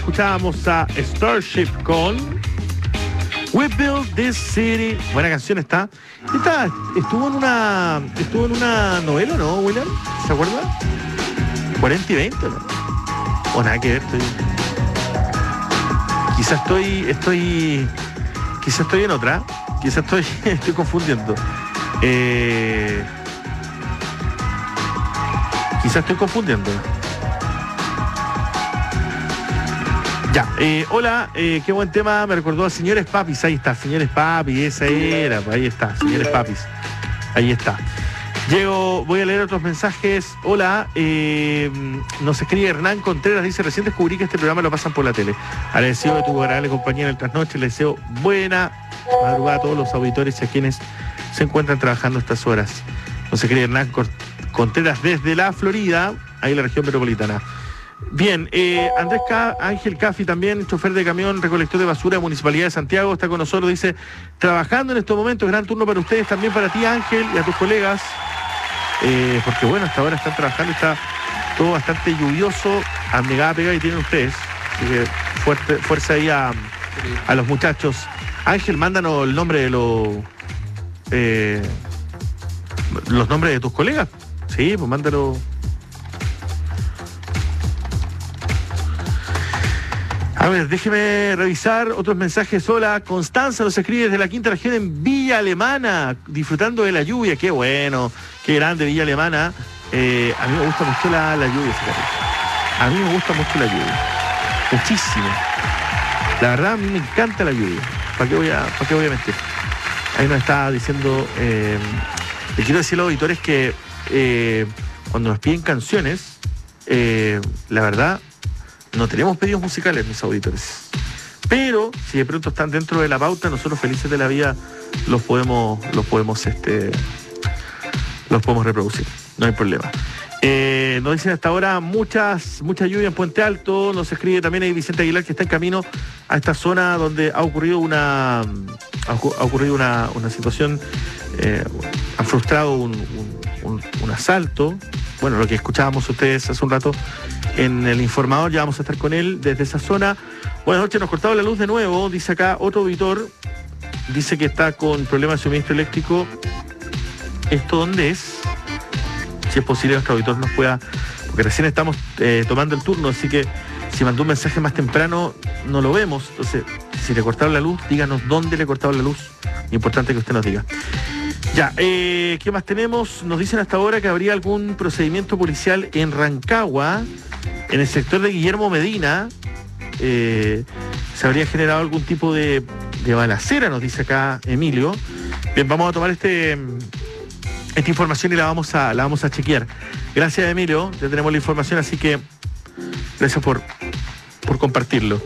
escuchábamos a Starship con We Built This City. Buena canción está. Estuvo en una novela, ¿no, William? ¿Se acuerda? 40 y 20, ¿no? O nada que ver, quizás estoy en otra. Quizás estoy confundiendo. Quizás estoy confundiendo. Ya, hola, qué buen tema, me recordó a Señores Papis, ahí está, Señores Papis, esa era, pues ahí está, Señores Papis, ahí está. Voy a leer otros mensajes. Hola, nos escribe Hernán Contreras, dice, recién descubrí que este programa lo pasan por la tele. Agradecido de tu agradable compañía en el trasnoche, les deseo buena madrugada a todos los auditores y a quienes se encuentran trabajando estas horas. Nos escribe Hernán Contreras desde la Florida, ahí en la región metropolitana. Bien, Andrés Ángel Cafi también, chofer de camión, recolector de basura de Municipalidad de Santiago, está con nosotros, dice, trabajando en estos momentos, gran turno para ustedes, también para ti Ángel y a tus colegas, porque bueno, hasta ahora están trabajando, está todo bastante lluvioso, abnegada pegada y tienen ustedes, así que fuerza ahí a los muchachos. Ángel, mándanos el nombre de los nombres de tus colegas, sí, pues mándalo. A ver, déjeme revisar otros mensajes. Hola, Constanza nos escribe desde la quinta región en Villa Alemana, disfrutando de la lluvia. Qué bueno, qué grande Villa Alemana. A mí me gusta mucho la lluvia, fíjate. A mí me gusta mucho la lluvia. Muchísimo. La verdad, a mí me encanta la lluvia. ¿Para qué voy a mentir? Ahí nos está diciendo... le quiero decir a los auditores que cuando nos piden canciones, la verdad... No tenemos pedidos musicales, mis auditores. Pero, si de pronto están dentro de la pauta, nosotros felices de la vida los podemos reproducir. No hay problema. Nos dicen hasta ahora mucha lluvia en Puente Alto. Nos escribe también ahí Vicente Aguilar, que está en camino a esta zona donde ha ocurrido una situación, han frustrado un asalto. Bueno, lo que escuchábamos ustedes hace un rato en el informador, ya vamos a estar con él desde esa zona. Buenas noches, nos cortaba la luz de nuevo, dice acá otro auditor, dice que está con problemas de suministro eléctrico. ¿Esto dónde es? Si es posible, nuestro auditor nos pueda, porque recién estamos tomando el turno, así que si mandó un mensaje más temprano, no lo vemos. Entonces, si le cortaron la luz, díganos dónde le cortaron la luz. Importante que usted nos diga. Ya, ¿qué más tenemos? Nos dicen hasta ahora que habría algún procedimiento policial en Rancagua, en el sector de Guillermo Medina. Se habría generado algún tipo de balacera, nos dice acá Emilio. Bien, vamos a tomar esta información y la vamos a chequear. Gracias, Emilio, ya tenemos la información, así que gracias por compartirlo.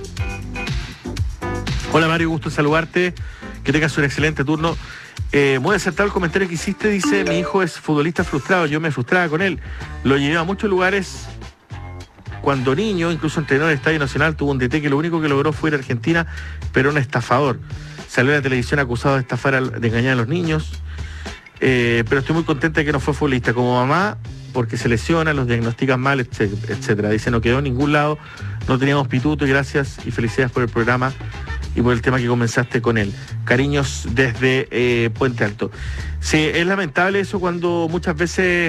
Hola Mario, gusto en saludarte, que tengas un excelente turno. Muy acertado el comentario que hiciste, dice, mi hijo es futbolista frustrado, yo me frustraba con él, lo llevé a muchos lugares cuando niño, incluso entrenó en el Estadio Nacional, tuvo un DT que lo único que logró fue ir a Argentina, pero un estafador, salió a la televisión acusado de estafar, de engañar a los niños, pero estoy muy contenta de que no fue futbolista, como mamá, porque se lesiona, los diagnostican mal, etcétera. Dice, no quedó en ningún lado, no teníamos pituto, y gracias y felicidades por el programa y por el tema que comenzaste con él. Cariños desde Puente Alto. Sí, es lamentable eso cuando muchas veces